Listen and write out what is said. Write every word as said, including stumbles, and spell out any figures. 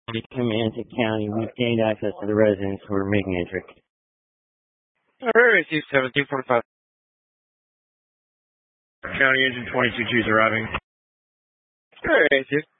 Comanche County. We've gained access to the residence. We're making entry. All right, receive seventeen forty-five. County Engine twenty-two G's arriving. All right, receive.